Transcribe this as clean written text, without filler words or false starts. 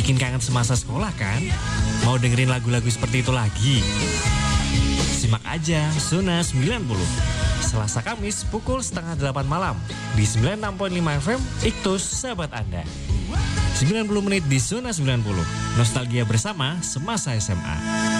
Bikin kangen semasa sekolah kan? Mau dengerin lagu-lagu seperti itu lagi? Simak aja Zona 90. Selasa Kamis pukul setengah 8 malam di 96.5 FM Iktus sahabat Anda. 90 menit di Zona 90. Nostalgia bersama semasa SMA.